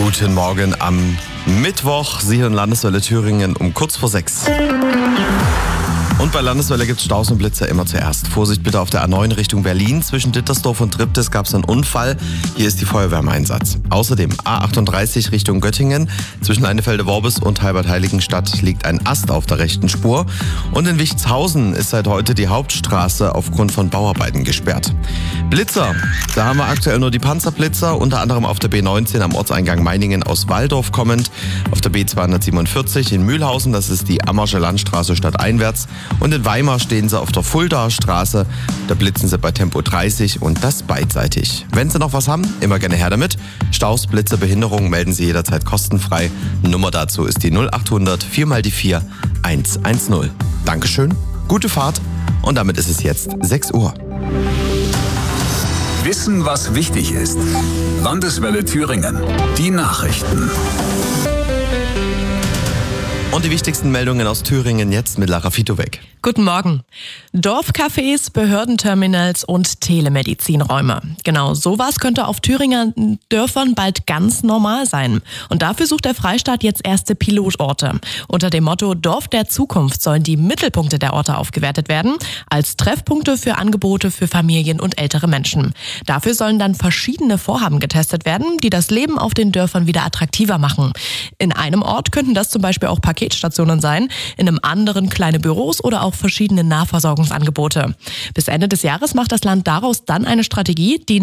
Guten Morgen am Mittwoch. Sie hören Landeswelle Thüringen um kurz vor 6. Und bei Landeswelle gibt es Staus und Blitzer immer zuerst. Vorsicht bitte auf der A9 Richtung Berlin. Zwischen Dittersdorf und Triptis gab es einen Unfall. Hier ist die Feuerwehr im Einsatz. Außerdem A38 Richtung Göttingen. Zwischen Leinefelde-Worbis und Halbert-Heiligenstadt liegt ein Ast auf der rechten Spur. Und in Wichtshausen ist seit heute die Hauptstraße aufgrund von Bauarbeiten gesperrt. Blitzer, da haben wir aktuell nur die Panzerblitzer, unter anderem auf der B19 am Ortseingang Meiningen aus Walldorf kommend, auf der B247 in Mühlhausen, das ist die Ammersche Landstraße stadteinwärts, und in Weimar stehen sie auf der Fuldaer Straße, da blitzen sie bei Tempo 30 und das beidseitig. Wenn Sie noch was haben, immer gerne her damit. Staus, Blitze, Behinderungen melden Sie jederzeit kostenfrei. Nummer dazu ist die 0800 4x4 110. Dankeschön, gute Fahrt und damit ist es jetzt 6 Uhr. Wissen, was wichtig ist. Landeswelle Thüringen. Die Nachrichten. Und die wichtigsten Meldungen aus Thüringen jetzt mit Lara Fitowek. Guten Morgen. Dorfcafés, Behördenterminals und Telemedizinräume. Genau sowas könnte auf Thüringer Dörfern bald ganz normal sein. Und dafür sucht der Freistaat jetzt erste Pilotorte. Unter dem Motto Dorf der Zukunft sollen die Mittelpunkte der Orte aufgewertet werden, als Treffpunkte für Angebote für Familien und ältere Menschen. Dafür sollen dann verschiedene Vorhaben getestet werden, die das Leben auf den Dörfern wieder attraktiver machen. In einem Ort könnten das zum Beispiel auch Paketstationen sein, in einem anderen kleine Büros oder auch verschiedene Nahversorgungsangebote. Bis Ende des Jahres macht das Land daraus dann eine Strategie, die